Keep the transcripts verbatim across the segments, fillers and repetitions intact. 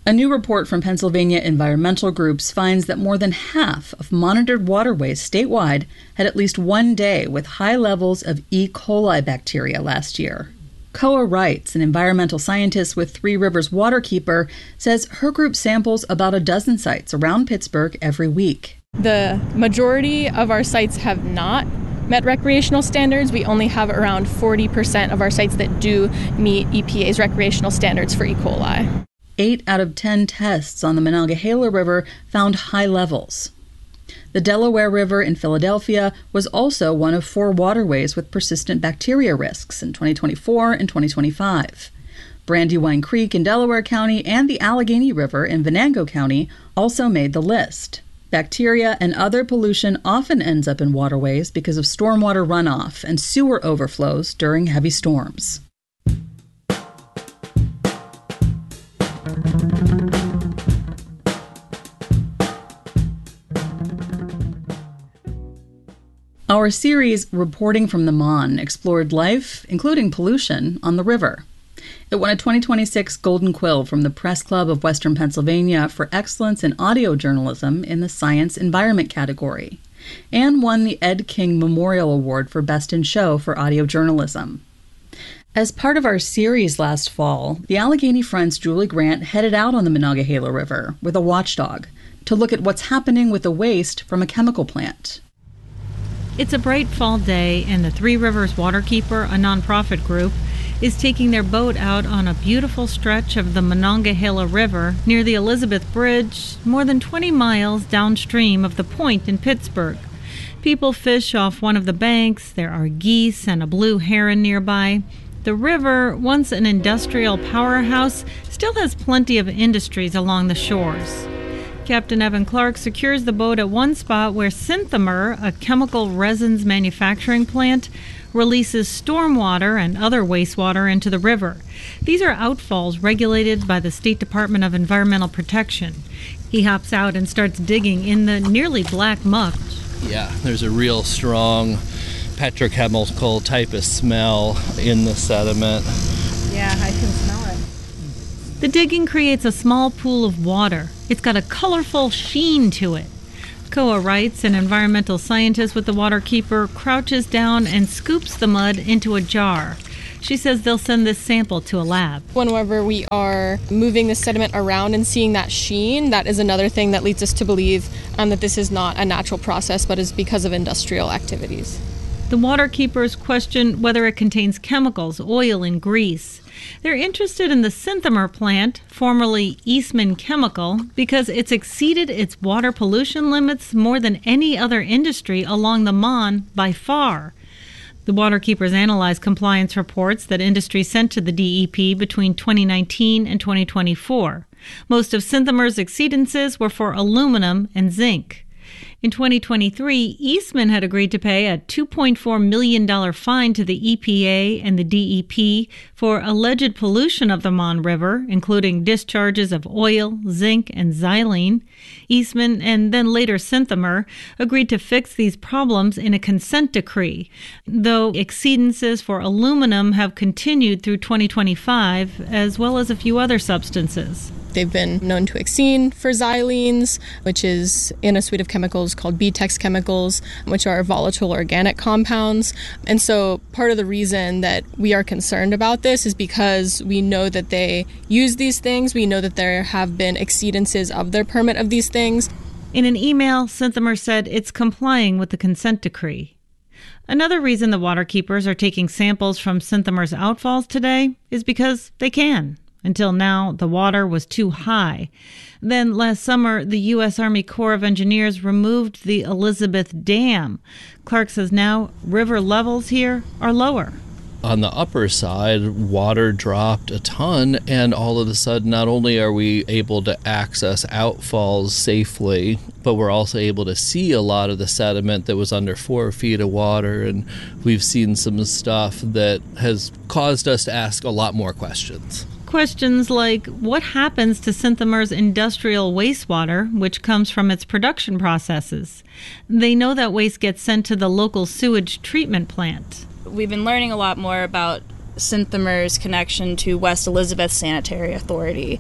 A new report from Pennsylvania environmental groups finds that more than half of monitored waterways statewide had at least one day with high levels of E. coli bacteria last year. Koa Wrights, an environmental scientist with Three Rivers Waterkeeper, says her group samples about a dozen sites around Pittsburgh every week. The majority of our sites have not met recreational standards. We only have around forty percent of our sites that do meet E P A's recreational standards for E. coli. Eight out of ten tests on the Monongahela River found high levels. The Delaware River in Philadelphia was also one of four waterways with persistent bacteria risks in twenty twenty-four and twenty twenty-five. Brandywine Creek in Delaware County and the Allegheny River in Venango County also made the list. Bacteria and other pollution often ends up in waterways because of stormwater runoff and sewer overflows during heavy storms. Our series, Reporting from the Mon, explored life, including pollution, on the river. It won a twenty twenty-six Golden Quill from the Press Club of Western Pennsylvania for excellence in audio journalism in the Science Environment category, and won the Ed King Memorial Award for Best in Show for audio journalism. As part of our series last fall, the Allegheny Front's Julie Grant headed out on the Monongahela River with a watchdog to look at what's happening with the waste from a chemical plant. It's a bright fall day, and the Three Rivers Waterkeeper, a nonprofit group, is taking their boat out on a beautiful stretch of the Monongahela River near the Elizabeth Bridge, more than twenty miles downstream of the Point in Pittsburgh. People fish off one of the banks. There are geese and a blue heron nearby. The river, once an industrial powerhouse, still has plenty of industries along the shores. Captain Evan Clark secures the boat at one spot where Synthomer, a chemical resins manufacturing plant, releases stormwater and other wastewater into the river. These are outfalls regulated by the State Department of Environmental Protection. He hops out and starts digging in the nearly black muck. Yeah, there's a real strong petrochemical type of smell in the sediment. Yeah, I can smell it. The digging creates a small pool of water. It's got a colorful sheen to it. Koa Wrights, an environmental scientist with the Waterkeeper, crouches down and scoops the mud into a jar. She says they'll send this sample to a lab. Whenever we are moving the sediment around and seeing that sheen, that is another thing that leads us to believe um, that this is not a natural process, but is because of industrial activities. The Waterkeepers question whether it contains chemicals, oil, and grease. They're interested in the Synthomer plant, formerly Eastman Chemical, because it's exceeded its water pollution limits more than any other industry along the Mon by far. The Waterkeepers analyzed compliance reports that industry sent to the D E P between twenty nineteen and twenty twenty-four. Most of Synthomer's exceedances were for aluminum and zinc. In twenty twenty-three, Eastman had agreed to pay a two point four million dollars fine to the E P A and the D E P for alleged pollution of the Mon River, including discharges of oil, zinc, and xylene. Eastman, and then later Synthomer, agreed to fix these problems in a consent decree, though exceedances for aluminum have continued through twenty twenty-five, as well as a few other substances. They've been known to exceed for xylenes, which is in a suite of chemicals called B TEX chemicals, which are volatile organic compounds. And so part of the reason that we are concerned about this is because we know that they use these things. We know that there have been exceedances of their permit of these things. In an email, Synthomer said it's complying with the consent decree. Another reason the Waterkeepers are taking samples from Synthomer's outfalls today is because they can. Until now, the water was too high. Then last summer, the U S Army Corps of Engineers removed the Elizabeth Dam. Clark says now river levels here are lower. On the upper side, water dropped a ton, and all of a sudden, not only are we able to access outfalls safely, but we're also able to see a lot of the sediment that was under four feet of water, and we've seen some stuff that has caused us to ask a lot more questions. Questions like, what happens to Synthomer's industrial wastewater, which comes from its production processes? They know that waste gets sent to the local sewage treatment plant. We've been learning a lot more about Synthomer's connection to West Elizabeth Sanitary Authority.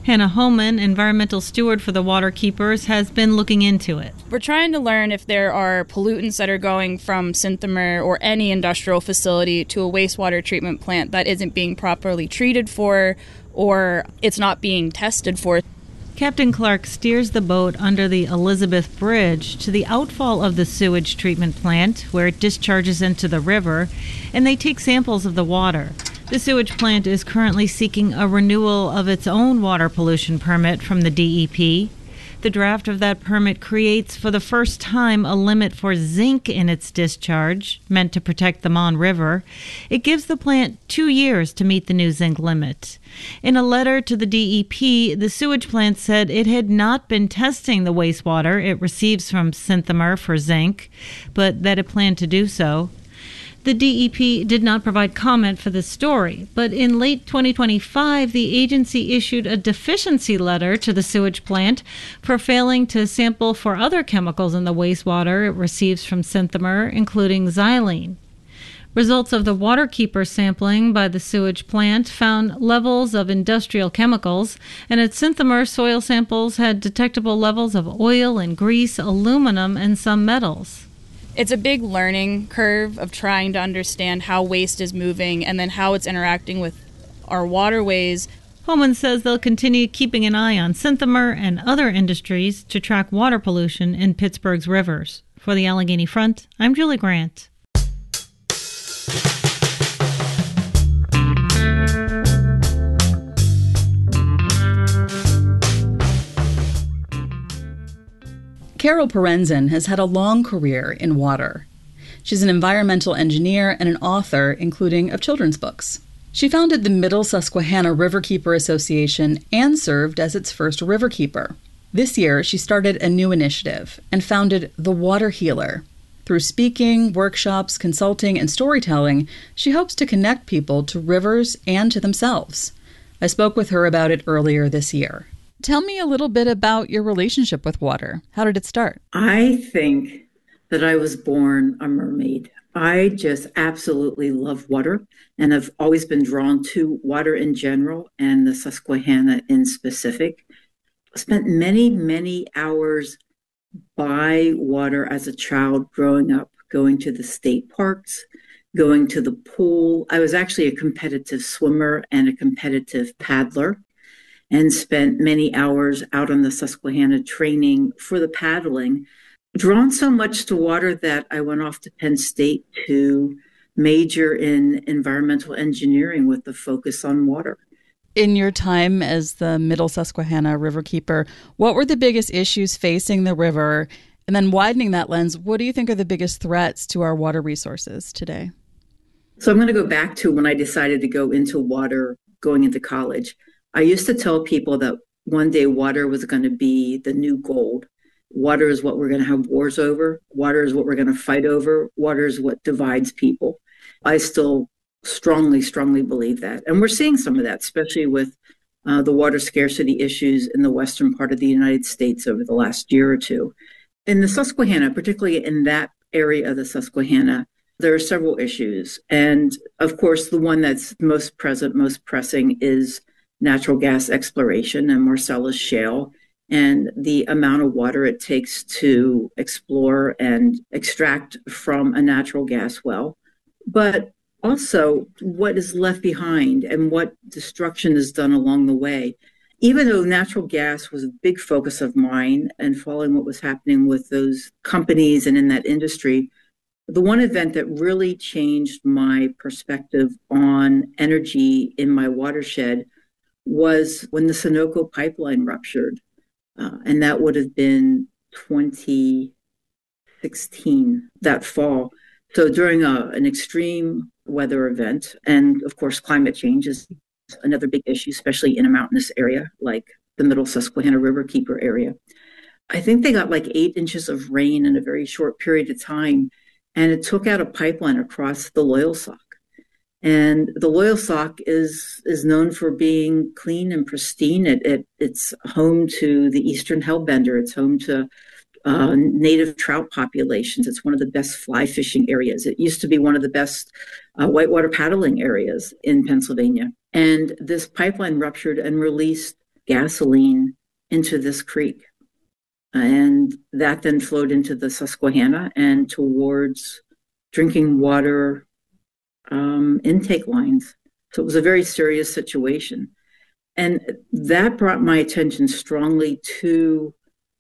Hannah Homan, environmental steward for the Waterkeepers, has been looking into it. We're trying to learn if there are pollutants that are going from Synthomer or any industrial facility to a wastewater treatment plant that isn't being properly treated for, or it's not being tested for. Captain Clark steers the boat under the Elizabeth Bridge to the outfall of the sewage treatment plant, where it discharges into the river, and they take samples of the water. The sewage plant is currently seeking a renewal of its own water pollution permit from the D E P. The draft of that permit creates for the first time a limit for zinc in its discharge, meant to protect the Mon River. It gives the plant two years to meet the new zinc limit. In a letter to the D E P, the sewage plant said it had not been testing the wastewater it receives from Synthomer for zinc, but that it planned to do so. The D E P did not provide comment for this story, but in late twenty twenty-five, the agency issued a deficiency letter to the sewage plant for failing to sample for other chemicals in the wastewater it receives from Synthomer, including xylene. Results of the Waterkeeper sampling by the sewage plant found levels of industrial chemicals, and at Synthomer, soil samples had detectable levels of oil and grease, aluminum, and some metals. It's a big learning curve of trying to understand how waste is moving and then how it's interacting with our waterways. Homan says they'll continue keeping an eye on Synthomer and other industries to track water pollution in Pittsburgh's rivers. For the Allegheny Front, I'm Julie Grant. Carol Perenzin has had a long career in water. She's an environmental engineer and an author, including of children's books. She founded the Middle Susquehanna Riverkeeper Association and served as its first riverkeeper. This year, she started a new initiative and founded The Water Healer. Through speaking, workshops, consulting, and storytelling, she hopes to connect people to rivers and to themselves. I spoke with her about it earlier this year. Tell me a little bit about your relationship with water. How did it start? I think that I was born a mermaid. I just absolutely love water, and I've always been drawn to water in general and the Susquehanna in specific. I spent many, many hours by water as a child growing up, going to the state parks, going to the pool. I was actually a competitive swimmer and a competitive paddler, and spent many hours out on the Susquehanna training for the paddling. Drawn so much to water that I went off to Penn State to major in environmental engineering with the focus on water. In your time as the Middle Susquehanna Riverkeeper, what were the biggest issues facing the river? And then widening that lens, what do you think are the biggest threats to our water resources today? So I'm going to go back to when I decided to go into water going into college. I used to tell people that one day water was going to be the new gold. Water is what we're going to have wars over. Water is what we're going to fight over. Water is what divides people. I still strongly, strongly believe that. And we're seeing some of that, especially with uh, the water scarcity issues in the western part of the United States over the last year or two. In the Susquehanna, particularly in that area of the Susquehanna, there are several issues. And of course, the one that's most present, most pressing is natural gas exploration and Marcellus Shale, and the amount of water it takes to explore and extract from a natural gas well. But also what is left behind and what destruction is done along the way. Even though natural gas was a big focus of mine and following what was happening with those companies and in that industry, the one event that really changed my perspective on energy in my watershed was when the Sunoco pipeline ruptured. Uh, and that would have been twenty sixteen, that fall. So during a, an extreme weather event, and of course, climate change is another big issue, especially in a mountainous area like the Middle Susquehanna Riverkeeper area. I think they got like eight inches of rain in a very short period of time, and it took out a pipeline across the Loyalsock. And the Loyalsock is is known for being clean and pristine. It, it it's home to the eastern hellbender. It's home to uh, native trout populations. It's one of the best fly fishing areas. It used to be one of the best uh, whitewater paddling areas in Pennsylvania. And this pipeline ruptured and released gasoline into this creek. And that then flowed into the Susquehanna and towards drinking water um, intake lines. So it was a very serious situation. And that brought my attention strongly to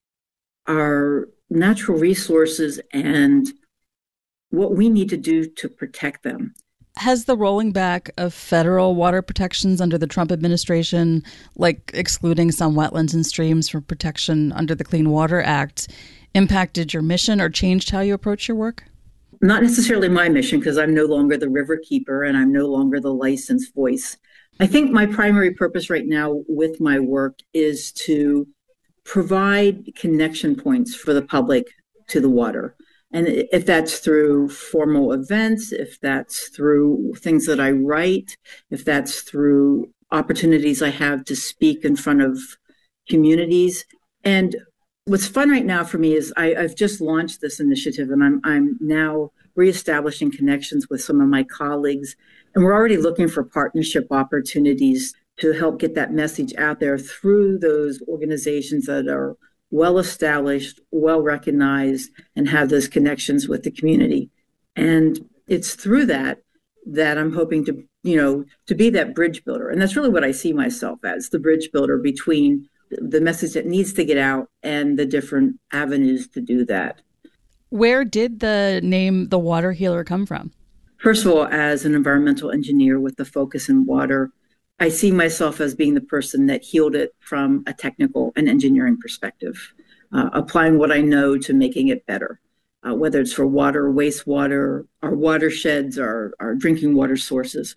our natural resources and what we need to do to protect them. Has the rolling back of federal water protections under the Trump administration, like excluding some wetlands and streams from protection under the Clean Water Act, impacted your mission or changed how you approach your work? Not necessarily my mission, because I'm no longer the river keeper and I'm no longer the licensed voice. I think my primary purpose right now with my work is to provide connection points for the public to the water. And if that's through formal events, if that's through things that I write, if that's through opportunities I have to speak in front of communities. And what's fun right now for me is I, I've just launched this initiative, and I'm I'm now reestablishing connections with some of my colleagues. And we're already looking for partnership opportunities to help get that message out there through those organizations that are well established, well recognized, and have those connections with the community. And it's through that that I'm hoping to, you know, to be that bridge builder. And that's really what I see myself as, the bridge builder between the message that needs to get out and the different avenues to do that. Where did the name The Water Healer come from? First of all, as an environmental engineer with the focus in water, I see myself as being the person that healed it from a technical and engineering perspective, uh, applying what I know to making it better, uh, whether it's for water, wastewater, our watersheds, our, our drinking water sources.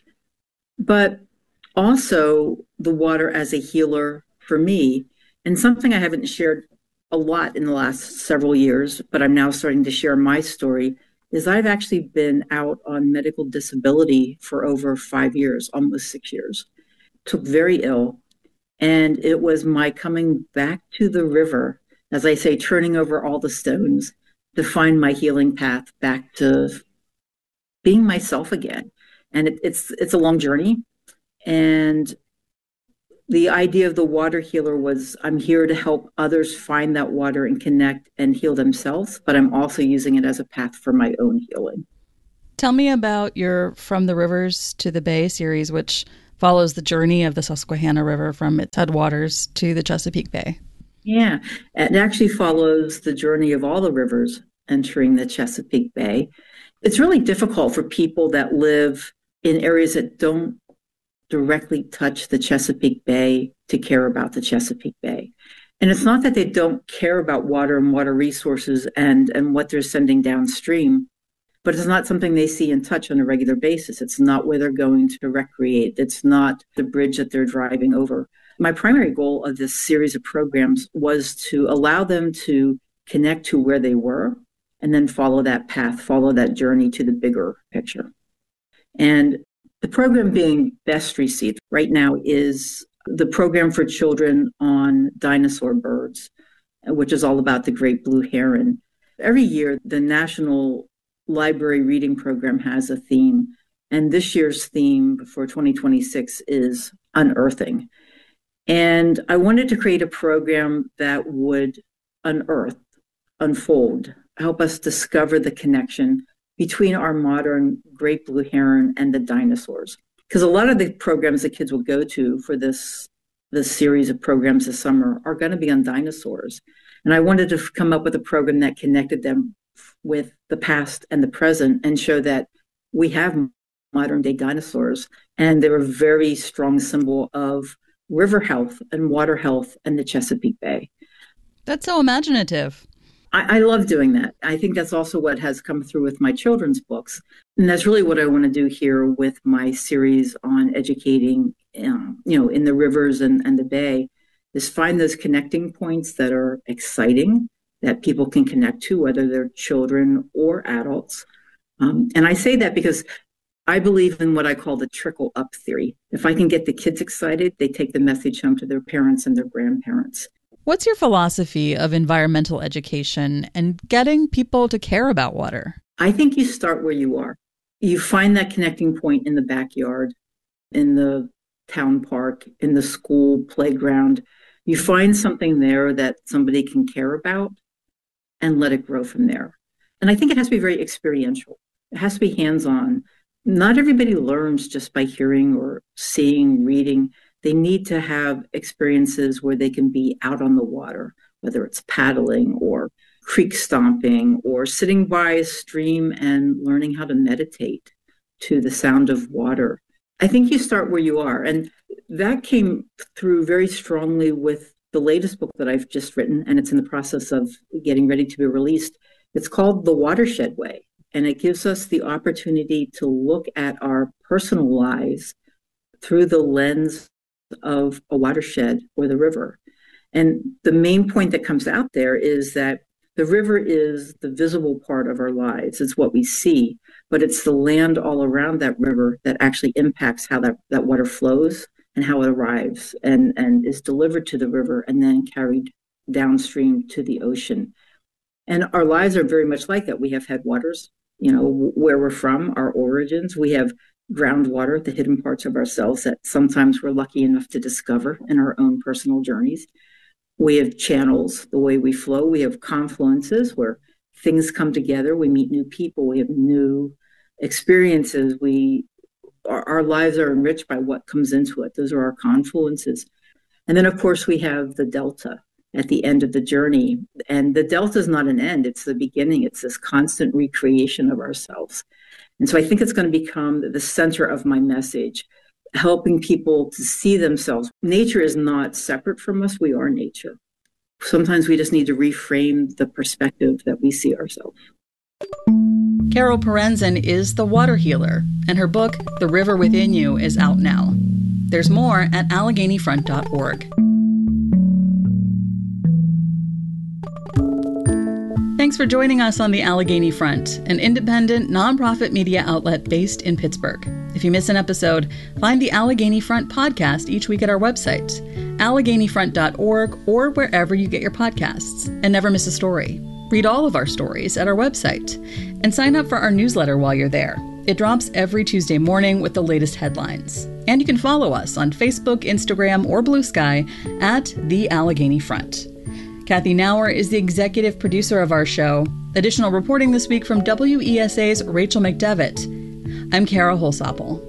But also the water as a healer for me, and something I haven't shared a lot in the last several years, but I'm now starting to share my story, is I've actually been out on medical disability for over five years, almost six years. Took very ill, and it was my coming back to the river, as I say, turning over all the stones to find my healing path back to being myself again. And it, it's it's a long journey, and the idea of the water healer was I'm here to help others find that water and connect and heal themselves, but I'm also using it as a path for my own healing. Tell me about your From the Rivers to the Bay series, which follows the journey of the Susquehanna River from its headwaters to the Chesapeake Bay. Yeah, it actually follows the journey of all the rivers entering the Chesapeake Bay. It's really difficult for people that live in areas that don't directly touch the Chesapeake Bay to care about the Chesapeake Bay. And it's not that they don't care about water and water resources and, and what they're sending downstream, but it's not something they see and touch on a regular basis. It's not where they're going to recreate. It's not the bridge that they're driving over. My primary goal of this series of programs was to allow them to connect to where they were and then follow that path, follow that journey to the bigger picture. And the program being best received right now is the program for children on dinosaur birds, which is all about the great blue heron. Every year, the National Library Reading Program has a theme, and this year's theme for twenty twenty-six is unearthing. And I wanted to create a program that would unearth, unfold, help us discover the connection between our modern great blue heron and the dinosaurs. Because a lot of the programs that kids will go to for this, this series of programs this summer are going to be on dinosaurs. And I wanted to come up with a program that connected them with the past and the present and show that we have modern day dinosaurs, and they're a very strong symbol of river health and water health in the Chesapeake Bay. That's so imaginative. I, I love doing that. I think that's also what has come through with my children's books. And that's really what I want to do here with my series on educating, um, you know, in the rivers and, and the Bay, is find those connecting points that are exciting, that people can connect to, whether they're children or adults. Um, and I say that because I believe in what I call the trickle up theory. If I can get the kids excited, they take the message home to their parents and their grandparents. What's your philosophy of environmental education and getting people to care about water? I think you start where you are. You find that connecting point in the backyard, in the town park, in the school playground. You find something there that somebody can care about and let it grow from there. And I think it has to be very experiential. It has to be hands-on. Not everybody learns just by hearing or seeing, reading. They need to have experiences where they can be out on the water, whether it's paddling or creek stomping or sitting by a stream and learning how to meditate to the sound of water. I think you start where you are. And that came through very strongly with the latest book that I've just written, and it's in the process of getting ready to be released. It's called The Watershed Way, and it gives us the opportunity to look at our personal lives through the lens of a watershed or the river. And the main point that comes out there is that the river is the visible part of our lives. It's what we see, but it's the land all around that river that actually impacts how that, that water flows and how it arrives and, and is delivered to the river and then carried downstream to the ocean. And our lives are very much like that. We have headwaters, you know, where we're from, our origins. We have groundwater, the hidden parts of ourselves that sometimes we're lucky enough to discover in our own personal journeys. We have channels, the way we flow. We have confluences where things come together. We meet new people. We have new experiences. We, our, our lives are enriched by what comes into it. Those are our confluences. And then, of course, we have the delta at the end of the journey. And the delta is not an end. It's the beginning. It's this constant recreation of ourselves. And so I think it's going to become the center of my message, helping people to see themselves. Nature is not separate from us. We are nature. Sometimes we just need to reframe the perspective that we see ourselves. Carol Parenzen is the water healer, and her book, The River Within You, is out now. There's more at Allegheny Front dot org. Thanks for joining us on the Allegheny Front, an independent, nonprofit media outlet based in Pittsburgh. If you miss an episode, find the Allegheny Front podcast each week at our website, Allegheny Front dot org, or wherever you get your podcasts. And never miss a story. Read all of our stories at our website. And sign up for our newsletter while you're there. It drops every Tuesday morning with the latest headlines. And you can follow us on Facebook, Instagram, or Blue Sky at The Allegheny Front. Kathy Nauer is the executive producer of our show. Additional reporting this week from W E S A's Rachel McDevitt. I'm Kara Holsapple.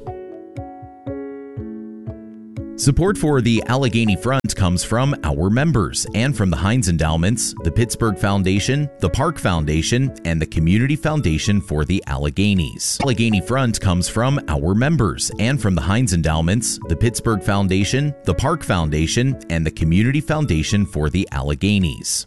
Support for the Allegheny Front comes from our members and from the Heinz Endowments, the Pittsburgh Foundation, the Park Foundation, and the Community Foundation for the Alleghenies. Allegheny Front comes from our members and from the Heinz Endowments, the Pittsburgh Foundation, the Park Foundation, and the Community Foundation for the Alleghenies.